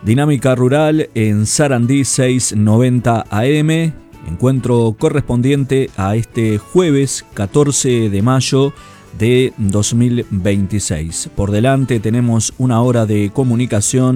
Dinámica Rural en Sarandí 690 AM. Encuentro correspondiente a este jueves 14 de mayo de 2026. Por delante tenemos una hora de comunicación